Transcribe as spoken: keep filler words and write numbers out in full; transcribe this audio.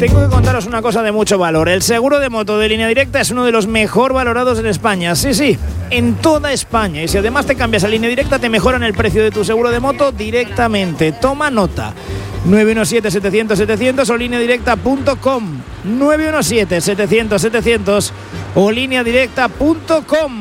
Tengo que contaros una cosa de mucho valor. El seguro de moto de Línea Directa es uno de los mejor valorados en España. Sí, sí, en toda España. Y si además te cambias a Línea Directa, te mejoran el precio de tu seguro de moto directamente. Toma nota. nueve uno siete, setecientos, setecientos o línea directa punto com. nueve uno siete, setecientos, setecientos o línea directa punto com.